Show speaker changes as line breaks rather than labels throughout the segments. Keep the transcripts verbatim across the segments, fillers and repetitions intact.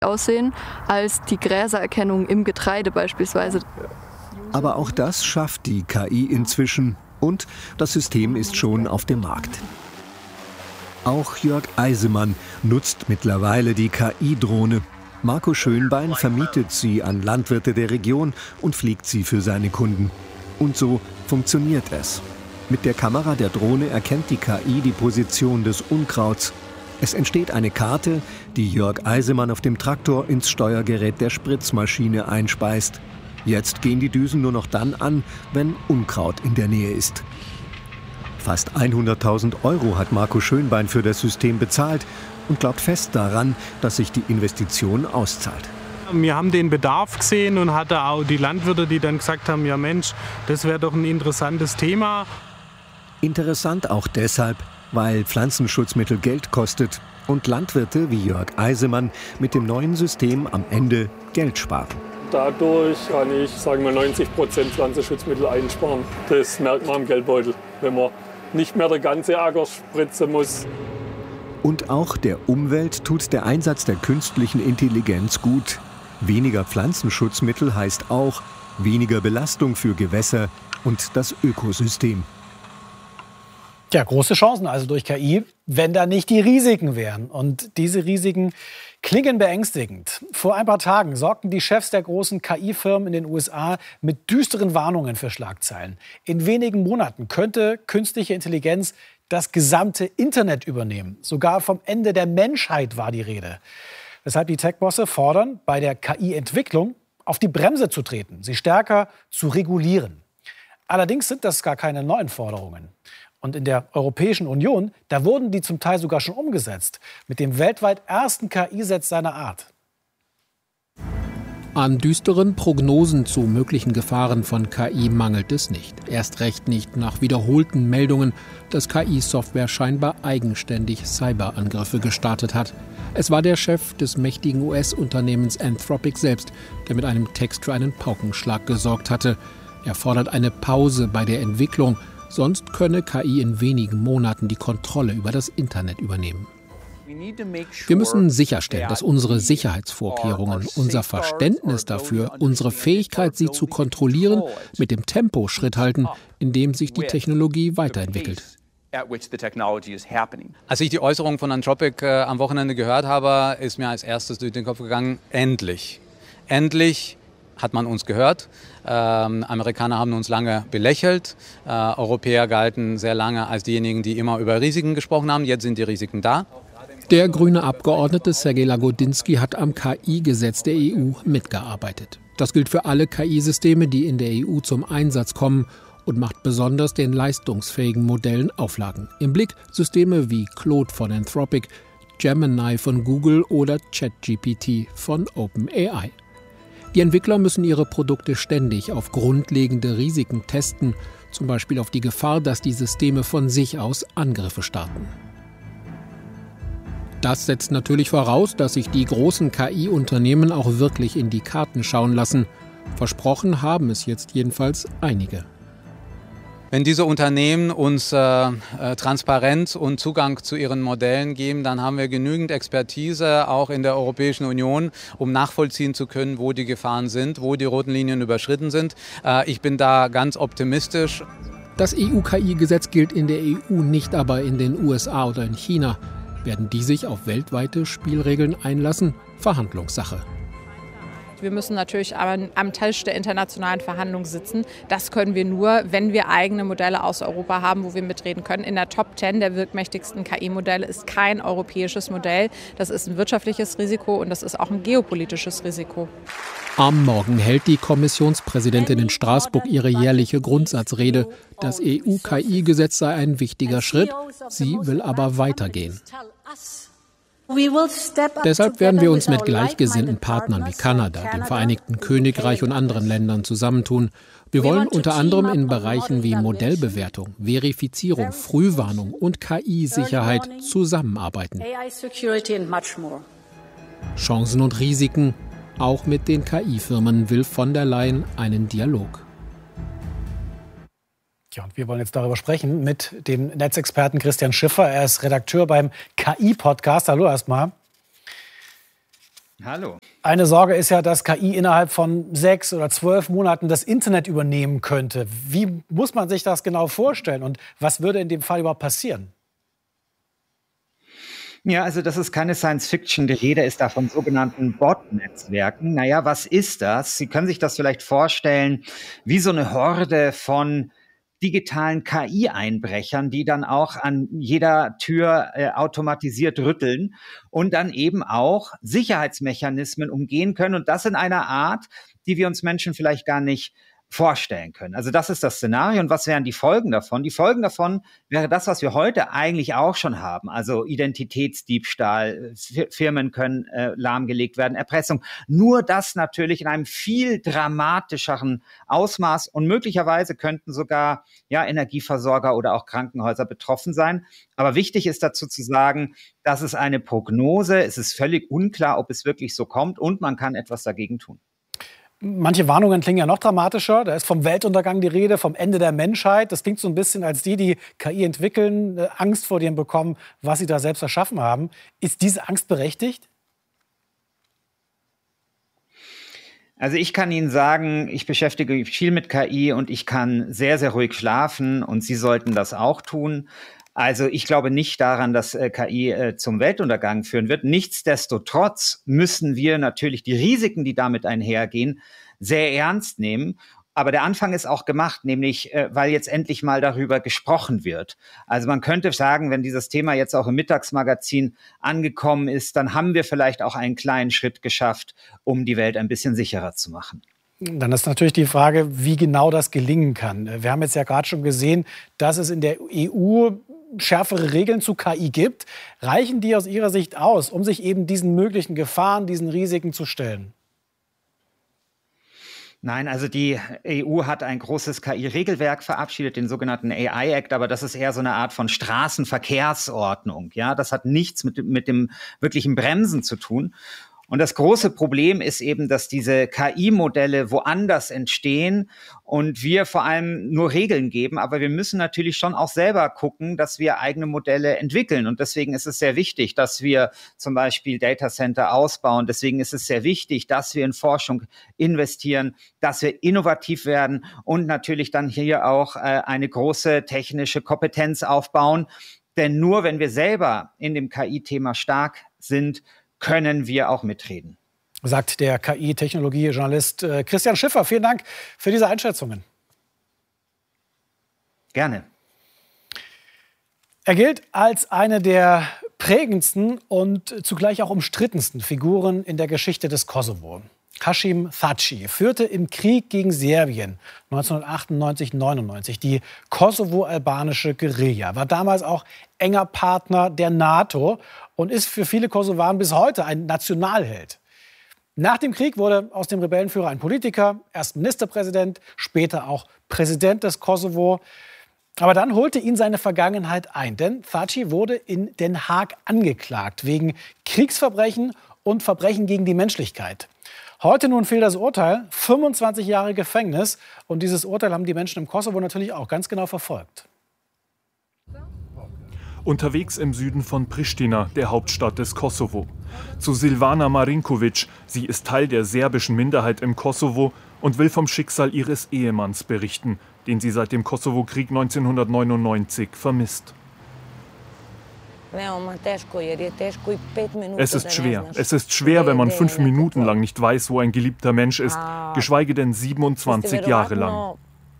aussehen als die Gräsererkennung im Getreide beispielsweise.
Aber auch das schafft die K I inzwischen und das System ist schon auf dem Markt. Auch Jörg Eisemann nutzt mittlerweile die K I-Drohne. Marco Schönbein vermietet sie an Landwirte der Region und fliegt sie für seine Kunden. Und so funktioniert es. Mit der Kamera der Drohne erkennt die K I die Position des Unkrauts. Es entsteht eine Karte, die Jörg Eisemann auf dem Traktor ins Steuergerät der Spritzmaschine einspeist. Jetzt gehen die Düsen nur noch dann an, wenn Unkraut in der Nähe ist. Fast hunderttausend Euro hat Marco Schönbein für das System bezahlt und glaubt fest daran, dass sich die Investition auszahlt.
Wir haben den Bedarf gesehen und hatten auch die Landwirte, die dann gesagt haben, ja Mensch, das wäre doch ein interessantes Thema.
Interessant auch deshalb, weil Pflanzenschutzmittel Geld kostet und Landwirte wie Jörg Eisemann mit dem neuen System am Ende Geld sparen.
Dadurch kann ich, sagen wir, neunzig Prozent Pflanzenschutzmittel einsparen. Das merkt man am Geldbeutel, wenn man nicht mehr der ganze Acker spritzen muss.
Und auch der Umwelt tut der Einsatz der künstlichen Intelligenz gut. Weniger Pflanzenschutzmittel heißt auch weniger Belastung für Gewässer und das Ökosystem.
Ja, große Chancen also durch K I, wenn da nicht die Risiken wären. Und diese Risiken klingen beängstigend. Vor ein paar Tagen sorgten die Chefs der großen K I-Firmen in den U S A mit düsteren Warnungen für Schlagzeilen. In wenigen Monaten könnte künstliche Intelligenz das gesamte Internet übernehmen. Sogar vom Ende der Menschheit war die Rede. Weshalb die Tech-Bosse fordern, bei der K I-Entwicklung auf die Bremse zu treten, sie stärker zu regulieren. Allerdings sind das gar keine neuen Forderungen. Und in der Europäischen Union, da wurden die zum Teil sogar schon umgesetzt. Mit dem weltweit ersten K I-Gesetz seiner Art.
An düsteren Prognosen zu möglichen Gefahren von K I mangelt es nicht. Erst recht nicht nach wiederholten Meldungen, dass K I-Software scheinbar eigenständig Cyberangriffe gestartet hat. Es war der Chef des mächtigen U S-Unternehmens Anthropic selbst, der mit einem Text für einen Paukenschlag gesorgt hatte. Er fordert eine Pause bei der Entwicklung. Sonst könne K I in wenigen Monaten die Kontrolle über das Internet übernehmen. Wir müssen sicherstellen, dass unsere Sicherheitsvorkehrungen, unser Verständnis dafür, unsere Fähigkeit, sie zu kontrollieren, mit dem Tempo Schritt halten, in dem sich die Technologie weiterentwickelt.
Als ich die Äußerung von Anthropic äh, am Wochenende gehört habe, ist mir als erstes durch den Kopf gegangen, endlich, endlich hat man uns gehört. Ähm, Amerikaner haben uns lange belächelt. Äh, Europäer galten sehr lange als diejenigen, die immer über Risiken gesprochen haben. Jetzt sind die Risiken da.
Der grüne Abgeordnete Sergej Lagodinsky hat am K I-Gesetz der E U mitgearbeitet. Das gilt für alle K I-Systeme, die in der E U zum Einsatz kommen und macht besonders den leistungsfähigen Modellen Auflagen. Im Blick Systeme wie Claude von Anthropic, Gemini von Google oder ChatGPT von OpenAI. Die Entwickler müssen ihre Produkte ständig auf grundlegende Risiken testen, zum Beispiel auf die Gefahr, dass die Systeme von sich aus Angriffe starten. Das setzt natürlich voraus, dass sich die großen K I-Unternehmen auch wirklich in die Karten schauen lassen. Versprochen haben es jetzt jedenfalls einige.
Wenn diese Unternehmen uns äh, äh, Transparenz und Zugang zu ihren Modellen geben, dann haben wir genügend Expertise, auch in der Europäischen Union, um nachvollziehen zu können, wo die Gefahren sind, wo die roten Linien überschritten sind. Äh, ich bin da ganz optimistisch.
Das E U-K I-Gesetz gilt in der E U nicht, aber in den U S A oder in China. Werden die sich auf weltweite Spielregeln einlassen? Verhandlungssache.
Wir müssen natürlich am, am Tisch der internationalen Verhandlungen sitzen. Das können wir nur, wenn wir eigene Modelle aus Europa haben, wo wir mitreden können. In der Top zehn der wirkmächtigsten K I-Modelle ist kein europäisches Modell. Das ist ein wirtschaftliches Risiko und das ist auch ein geopolitisches Risiko.
Am Morgen hält die Kommissionspräsidentin in Straßburg ihre jährliche Grundsatzrede. Das E U-K I-Gesetz sei ein wichtiger Schritt. Sie will aber weitergehen. Deshalb werden wir uns mit gleichgesinnten Partnern wie Kanada, dem Vereinigten Königreich und anderen Ländern zusammentun. Wir wollen unter anderem in Bereichen wie Modellbewertung, Verifizierung, Frühwarnung und K I-Sicherheit zusammenarbeiten. Chancen und Risiken. Auch mit den K I-Firmen will von der Leyen einen Dialog.
Ja, und wir wollen jetzt darüber sprechen mit dem Netzexperten Christian Schiffer. Er ist Redakteur beim K I-Podcast. Hallo erstmal.
Hallo.
Eine Sorge ist ja, dass K I innerhalb von sechs oder zwölf Monaten das Internet übernehmen könnte. Wie muss man sich das genau vorstellen und was würde in dem Fall überhaupt passieren?
Ja, also das ist keine Science-Fiction. Die Rede ist da von sogenannten Bot-Netzwerken. Naja, was ist das? Sie können sich das vielleicht vorstellen wie so eine Horde von digitalen K I-Einbrechern, die dann auch an jeder Tür äh, automatisiert rütteln und dann eben auch Sicherheitsmechanismen umgehen können. Und das in einer Art, die wir uns Menschen vielleicht gar nicht vorstellen können. Also das ist das Szenario. Und was wären die Folgen davon? Die Folgen davon wäre das, was wir heute eigentlich auch schon haben. Also Identitätsdiebstahl, Firmen können äh, lahmgelegt werden, Erpressung. Nur das natürlich in einem viel dramatischeren Ausmaß. Und möglicherweise könnten sogar ja, Energieversorger oder auch Krankenhäuser betroffen sein. Aber wichtig ist dazu zu sagen, das ist eine Prognose. Es ist völlig unklar, ob es wirklich so kommt. Und man kann etwas dagegen tun.
Manche Warnungen klingen ja noch dramatischer. Da ist vom Weltuntergang die Rede, vom Ende der Menschheit. Das klingt so ein bisschen, als die, die K I entwickeln, Angst vor dem bekommen, was sie da selbst erschaffen haben. Ist diese Angst berechtigt?
Also ich kann Ihnen sagen, ich beschäftige mich viel mit K I und ich kann sehr, sehr ruhig schlafen und Sie sollten das auch tun. Also ich glaube nicht daran, dass äh, K I äh, zum Weltuntergang führen wird. Nichtsdestotrotz müssen wir natürlich die Risiken, die damit einhergehen, sehr ernst nehmen. Aber der Anfang ist auch gemacht, nämlich äh, weil jetzt endlich mal darüber gesprochen wird. Also man könnte sagen, wenn dieses Thema jetzt auch im Mittagsmagazin angekommen ist, dann haben wir vielleicht auch einen kleinen Schritt geschafft, um die Welt ein bisschen sicherer zu machen.
Dann ist natürlich die Frage, wie genau das gelingen kann. Wir haben jetzt ja gerade schon gesehen, dass es in der E U schärfere Regeln zu K I gibt. Reichen die aus Ihrer Sicht aus, um sich eben diesen möglichen Gefahren, diesen Risiken zu stellen?
Nein, also die E U hat ein großes K I-Regelwerk verabschiedet, den sogenannten A I Act, aber das ist eher so eine Art von Straßenverkehrsordnung. Ja, das hat nichts mit, mit dem wirklichen Bremsen zu tun. Und das große Problem ist eben, dass diese K I-Modelle woanders entstehen und wir vor allem nur Regeln geben. Aber wir müssen natürlich schon auch selber gucken, dass wir eigene Modelle entwickeln. Und deswegen ist es sehr wichtig, dass wir zum Beispiel Datacenter ausbauen. Deswegen ist es sehr wichtig, dass wir in Forschung investieren, dass wir innovativ werden und natürlich dann hier auch äh, eine große technische Kompetenz aufbauen. Denn nur wenn wir selber in dem K I-Thema stark sind, können wir auch mitreden.
Sagt der K I-Technologie-Journalist äh, Christian Schiffer. Vielen Dank für diese Einschätzungen.
Gerne.
Er gilt als eine der prägendsten und zugleich auch umstrittensten Figuren in der Geschichte des Kosovo. Hašim Thaçi führte im Krieg gegen Serbien neunzehnhundertachtundneunzig neunundneunzig die kosovo-albanische Guerilla, war damals auch enger Partner der NATO und ist für viele Kosovaren bis heute ein Nationalheld. Nach dem Krieg wurde aus dem Rebellenführer ein Politiker, erst Ministerpräsident, später auch Präsident des Kosovo. Aber dann holte ihn seine Vergangenheit ein, denn Thaçi wurde in Den Haag angeklagt wegen Kriegsverbrechen und Verbrechen gegen die Menschlichkeit. Heute nun fiel das Urteil, fünfundzwanzig Jahre Gefängnis. Und dieses Urteil haben die Menschen im Kosovo natürlich auch ganz genau verfolgt.
Unterwegs im Süden von Pristina, der Hauptstadt des Kosovo. Zu Silvana Marinković. Sie ist Teil der serbischen Minderheit im Kosovo und will vom Schicksal ihres Ehemanns berichten, den sie seit dem Kosovo-Krieg neunzehnhundertneunundneunzig vermisst. Es ist schwer. Es ist schwer, wenn man fünf Minuten lang nicht weiß, wo ein geliebter Mensch ist, geschweige denn siebenundzwanzig Jahre lang.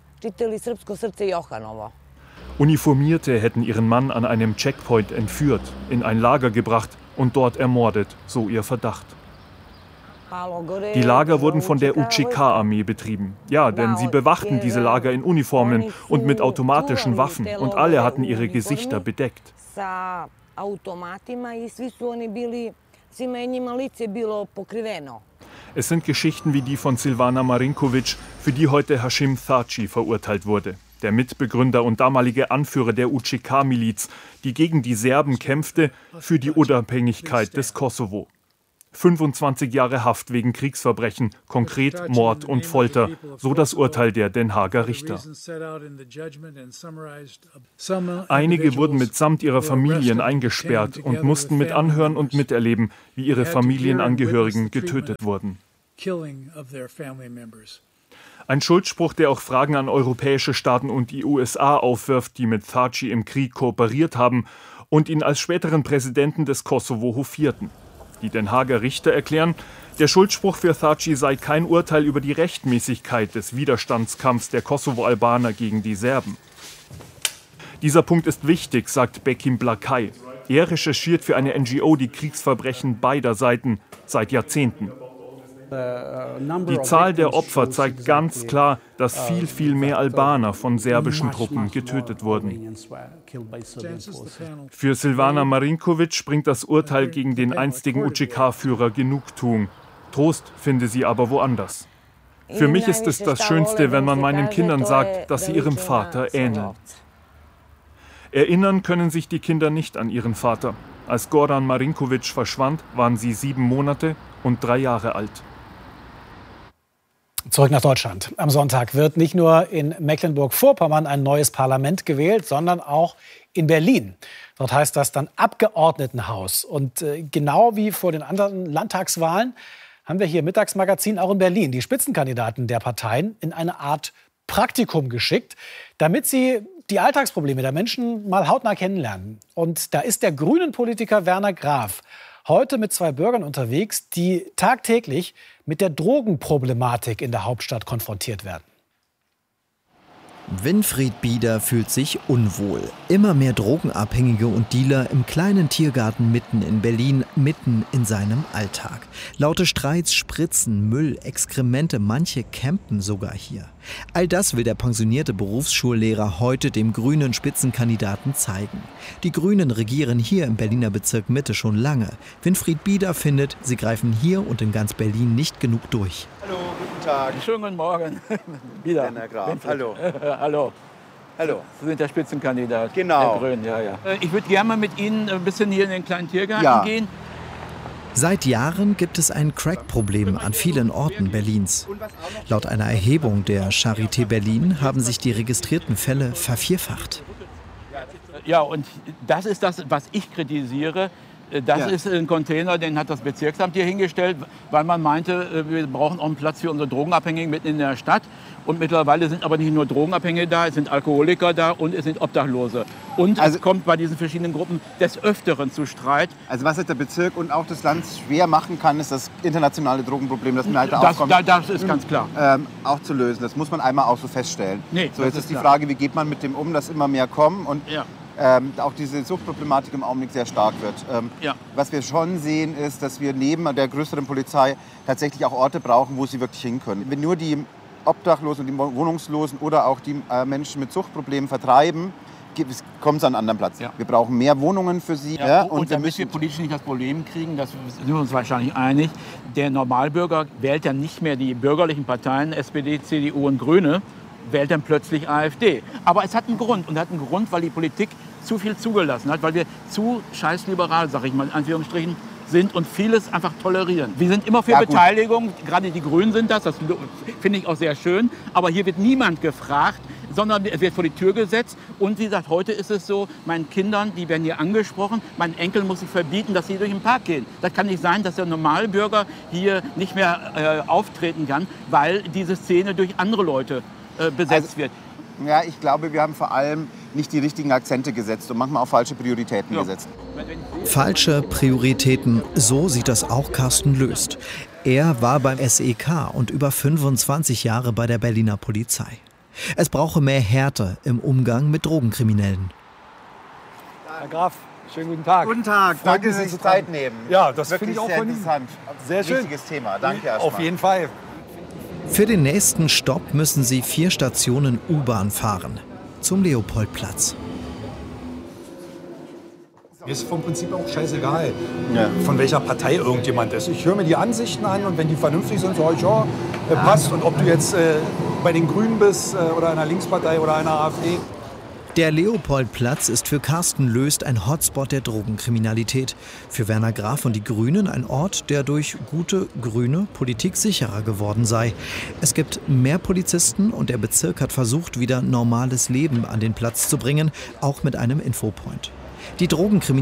Uniformierte hätten ihren Mann an einem Checkpoint entführt, in ein Lager gebracht und dort ermordet, so ihr Verdacht. Die Lager wurden von der U C K-Armee betrieben. Ja, denn sie bewachten diese Lager in Uniformen und mit automatischen Waffen und alle hatten ihre Gesichter bedeckt. Es sind Geschichten wie die von Silvana Marinković, für die heute Hašim Thaçi verurteilt wurde. Der Mitbegründer und damalige Anführer der U C K-Miliz, die gegen die Serben kämpfte, für die Unabhängigkeit des Kosovo. fünfundzwanzig Jahre Haft wegen Kriegsverbrechen, konkret Mord und Folter, so das Urteil der Den Haager Richter. Einige wurden mitsamt ihrer Familien eingesperrt und mussten mit anhören und miterleben, wie ihre Familienangehörigen getötet wurden. Ein Schuldspruch, der auch Fragen an europäische Staaten und die U S A aufwirft, die mit Thaci im Krieg kooperiert haben und ihn als späteren Präsidenten des Kosovo hofierten. Die Den Haager Richter erklären, der Schuldspruch für Thaci sei kein Urteil über die Rechtmäßigkeit des Widerstandskampfs der Kosovo-Albaner gegen die Serben. Dieser Punkt ist wichtig, sagt Bekim Blakay. Er recherchiert für eine N G O die Kriegsverbrechen beider Seiten seit Jahrzehnten. Die Zahl der Opfer zeigt ganz klar, dass viel, viel mehr Albaner von serbischen Truppen getötet wurden. Für Silvana Marinkovic bringt das Urteil gegen den einstigen U C K-Führer Genugtuung. Trost finde sie aber woanders. Für mich ist es das Schönste, wenn man meinen Kindern sagt, dass sie ihrem Vater ähneln. Erinnern können sich die Kinder nicht an ihren Vater. Als Goran Marinkovic verschwand, waren sie sieben Monate und drei Jahre alt.
Zurück nach Deutschland. Am Sonntag wird nicht nur in Mecklenburg-Vorpommern ein neues Parlament gewählt, sondern auch in Berlin. Dort heißt das dann Abgeordnetenhaus. Und äh, genau wie vor den anderen Landtagswahlen haben wir hier im Mittagsmagazin auch in Berlin die Spitzenkandidaten der Parteien in eine Art Praktikum geschickt, damit sie die Alltagsprobleme der Menschen mal hautnah kennenlernen. Und da ist der Grünen-Politiker Werner Graf heute mit zwei Bürgern unterwegs, die tagtäglich mit der Drogenproblematik in der Hauptstadt konfrontiert werden.
Winfried Bieder fühlt sich unwohl. Immer mehr Drogenabhängige und Dealer im kleinen Tiergarten mitten in Berlin, mitten in seinem Alltag. Laute Streits, Spritzen, Müll, Exkremente, manche campen sogar hier. All das will der pensionierte Berufsschullehrer heute dem grünen Spitzenkandidaten zeigen. Die Grünen regieren hier im Berliner Bezirk Mitte schon lange. Winfried Bieder findet, sie greifen hier und in ganz Berlin nicht genug durch.
Hallo, guten Tag.
Schönen guten Morgen. Wieder.
Werner Graf. Hallo.
Hallo.
Hallo.
Sie sind der Spitzenkandidat.
Genau.
Der Grünen, ja, ja. Ich würde gerne mal mit Ihnen ein bisschen hier in den kleinen Tiergarten
ja.
gehen.
Seit Jahren gibt es ein Crack-Problem an vielen Orten Berlins. Laut einer Erhebung der Charité Berlin haben sich die registrierten Fälle vervierfacht.
Ja, und das ist das, was ich kritisiere. Das ja. ist ein Container, den hat das Bezirksamt hier hingestellt, weil man meinte, wir brauchen auch einen Platz für unsere Drogenabhängigen mitten in der Stadt. Und mittlerweile sind aber nicht nur Drogenabhängige da, es sind Alkoholiker da und es sind Obdachlose. Und also, es kommt bei diesen verschiedenen Gruppen des Öfteren zu Streit.
Also was jetzt der Bezirk und auch das Land schwer machen kann, ist das internationale Drogenproblem, das mir halt da
das,
aufkommt.
Da, das ist ganz klar.
Ähm, auch zu lösen. Das muss man einmal auch so feststellen.
Nee,
so, jetzt ist, ist die Frage, wie geht man mit dem um, dass immer mehr kommen und
ja.
ähm, auch diese Suchtproblematik im Augenblick sehr stark wird. Ähm,
ja.
Was wir schon sehen, ist, dass wir neben der größeren Polizei tatsächlich auch Orte brauchen, wo sie wirklich hin können. Wenn nur die Obdachlosen, die Wohnungslosen oder auch die äh, Menschen mit Suchtproblemen vertreiben, kommt es an einen anderen Platz. Ja. Wir brauchen mehr Wohnungen für sie.
Ja,
ja,
und,
und
und
wir
damit
müssen
wir politisch nicht das Problem kriegen, das sind wir uns wahrscheinlich einig, der Normalbürger wählt dann nicht mehr die bürgerlichen Parteien, S P D, C D U und Grüne, wählt dann plötzlich AfD. Aber es hat einen Grund. Und hat einen Grund, weil die Politik zu viel zugelassen hat, weil wir zu scheißliberal, sag ich mal in Anführungsstrichen, sind und vieles einfach tolerieren. Wir sind immer für ja, Beteiligung, gerade die Grünen sind das, das finde ich auch sehr schön. Aber hier wird niemand gefragt, sondern es wird vor die Tür gesetzt. Und wie gesagt, heute ist es so, meinen Kindern, die werden hier angesprochen, meinen Enkeln muss ich verbieten, dass sie durch den Park gehen. Das kann nicht sein, dass der Normalbürger hier nicht mehr äh, auftreten kann, weil diese Szene durch andere Leute äh, besetzt also, wird.
Ja, ich glaube, wir haben vor allem nicht die richtigen Akzente gesetzt und manchmal auch falsche Prioritäten ja. gesetzt.
Falsche Prioritäten, so sieht das auch Carsten Löst. Er war beim S E K und über fünfundzwanzig Jahre bei der Berliner Polizei. Es brauche mehr Härte im Umgang mit Drogenkriminellen.
Herr Graf, schönen guten Tag.
Guten Tag, danke, dass Sie sich Zeit nehmen.
Ja, das finde ich auch
sehr
von
interessant.
Sehr schön.
Wichtiges Thema, danke erstmal.
Auf jeden Fall.
Für den nächsten Stopp müssen sie vier Stationen U-Bahn fahren. Zum Leopoldplatz.
Mir ist vom Prinzip auch scheißegal, ja. von welcher Partei irgendjemand ist. Ich höre mir die Ansichten an und wenn die vernünftig sind, sage ich, ja, passt. Und ob du jetzt äh, bei den Grünen bist äh, oder einer Linkspartei oder einer AfD.
Der Leopoldplatz ist für Carsten Löst ein Hotspot der Drogenkriminalität. Für Werner Graf und die Grünen ein Ort, der durch gute grüne Politik sicherer geworden sei. Es gibt mehr Polizisten und der Bezirk hat versucht, wieder normales Leben an den Platz zu bringen, auch mit einem Infopoint. Die Drogenkriminalität